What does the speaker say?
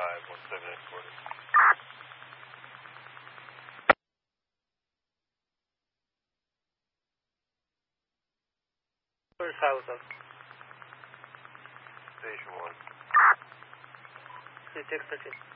17 Where's south of? Station 1. CTX 13.